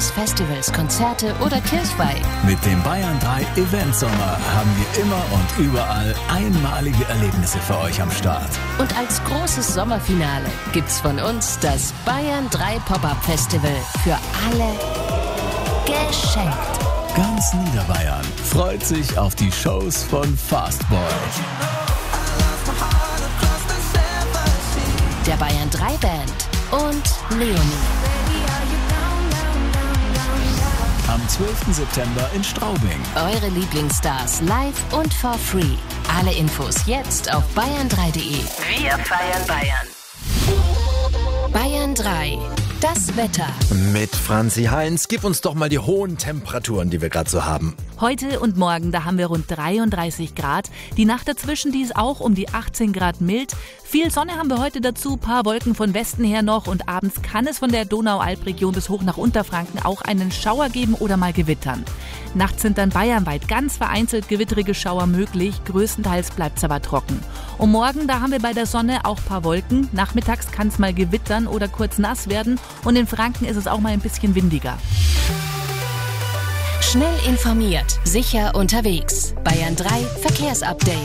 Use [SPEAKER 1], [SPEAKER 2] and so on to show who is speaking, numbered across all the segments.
[SPEAKER 1] Partys, Festivals, Konzerte oder Kirchweih.
[SPEAKER 2] Mit dem Bayern 3 Event Sommer haben wir immer und überall einmalige Erlebnisse für euch am Start.
[SPEAKER 1] Und als großes Sommerfinale gibt's von uns das Bayern 3 Pop-Up Festival für alle geschenkt.
[SPEAKER 2] Ganz Niederbayern freut sich auf die Shows von Fastboy,
[SPEAKER 1] der Bayern 3 Band und Leonie.
[SPEAKER 2] Am 12. September in Straubing.
[SPEAKER 1] Eure Lieblingsstars live und for free. Alle Infos jetzt auf bayern3.de. Wir feiern Bayern. Bayern 3. Das Wetter.
[SPEAKER 3] Mit Franzi Heinz. Gib uns doch mal die hohen Temperaturen, die wir gerade so haben.
[SPEAKER 4] Heute und morgen, da haben wir rund 33 Grad. Die Nacht dazwischen, die ist auch um die 18 Grad mild. Viel Sonne haben wir heute dazu, paar Wolken von Westen her noch und abends kann es von der Donau-Alp-Region bis hoch nach Unterfranken auch einen Schauer geben oder mal gewittern. Nachts sind dann bayernweit ganz vereinzelt gewitterige Schauer möglich, größtenteils bleibt es aber trocken. Und morgen, da haben wir bei der Sonne auch paar Wolken. Nachmittags kann es mal gewittern oder kurz nass werden und in Franken ist es auch mal ein bisschen windiger.
[SPEAKER 1] Schnell informiert, sicher unterwegs. Bayern 3 Verkehrsupdate.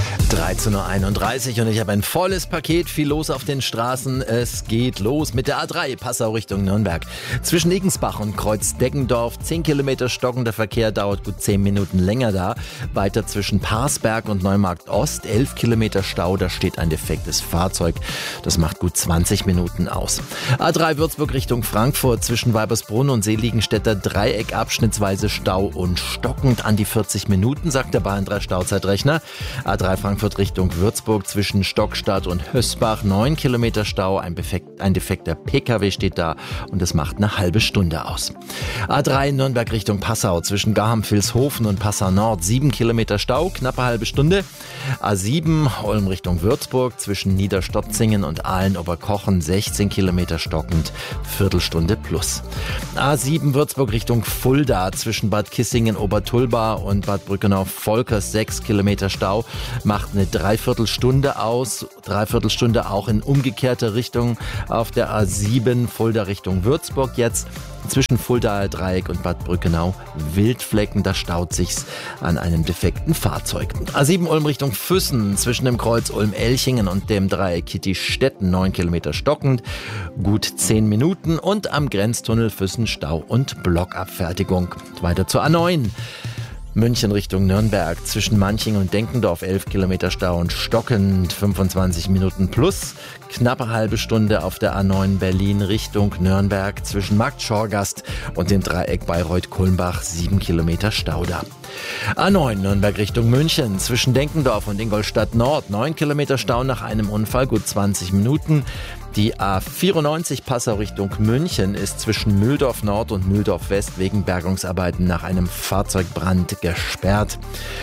[SPEAKER 3] 13.31 Uhr und ich habe ein volles Paket, viel los auf den Straßen. Es geht los mit der A3, Passau Richtung Nürnberg. Zwischen Igensbach und Kreuz Deggendorf, 10 Kilometer stockender Verkehr, dauert gut 10 Minuten länger da. Weiter zwischen Parsberg und Neumarkt Ost, 11 Kilometer Stau, da steht ein defektes Fahrzeug. Das macht gut 20 Minuten aus. A3 Würzburg Richtung Frankfurt, zwischen Weibersbrunn und Seligenstädter Dreieck, abschnittsweise Stau und stockend an die 40 Minuten, sagt der Bayern 3 Stauzeitrechner. A3 Frankfurt Richtung Würzburg zwischen Stockstadt und Hösbach, 9 Kilometer Stau, ein defekter PKW steht da und das macht eine halbe Stunde aus. A3 Nürnberg Richtung Passau zwischen Garham-Vilshofen und Passau Nord, 7 Kilometer Stau, knappe halbe Stunde. A7 Ulm Richtung Würzburg zwischen Niederstotzingen und Aalen-Oberkochen, 16 Kilometer stockend, Viertelstunde plus. A7 Würzburg Richtung Fulda zwischen Bad Kissingen-Obertulba und Bad Brückenau-Volkers, 6 Kilometer Stau, macht eine Dreiviertelstunde aus, Dreiviertelstunde auch in umgekehrter Richtung auf der A7 Fulda Richtung Würzburg jetzt. Zwischen Fuldaer Dreieck und Bad Brückenau Wildflecken, da staut sich's an einem defekten Fahrzeug. A7 Ulm Richtung Füssen, zwischen dem Kreuz Ulm-Elchingen und dem Dreieck Kittistetten, 9 Kilometer stockend, gut 10 Minuten und am Grenztunnel Füssen Stau und Blockabfertigung. Weiter zur A9. München Richtung Nürnberg, zwischen Manching und Denkendorf 11 Kilometer Stau und stockend 25 Minuten plus. Knappe halbe Stunde auf der A9 Berlin Richtung Nürnberg, zwischen Marktschorgast und dem Dreieck Bayreuth-Kulmbach 7 Kilometer Stau da. A9 Nürnberg Richtung München, zwischen Denkendorf und Ingolstadt Nord 9 Kilometer Stau nach einem Unfall, gut 20 Minuten. Die A94 Passau Richtung München ist zwischen Mühldorf Nord und Mühldorf West wegen Bergungsarbeiten nach einem Fahrzeugbrand gesperrt.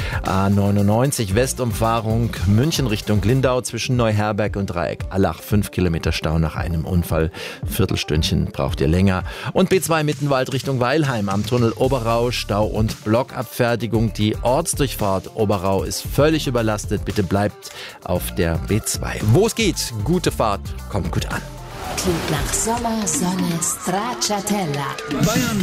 [SPEAKER 3] A99 Westumfahrung München Richtung Lindau zwischen Neuherberg und Dreieck Allach, 5 Kilometer Stau nach einem Unfall. Viertelstündchen braucht ihr länger. Und B2 Mittenwald Richtung Weilheim am Tunnel Oberau, Stau und Blockabfertigung. Die Ortsdurchfahrt Oberau ist völlig überlastet. Bitte bleibt auf der B2. Wo es geht, gute Fahrt, kommt gut an.
[SPEAKER 1] Klingt nach Sommer, Sonne, Stracciatella.
[SPEAKER 2] Bayern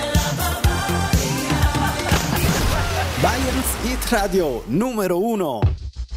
[SPEAKER 2] 3.
[SPEAKER 5] Bayerns Hit Radio Numero 1.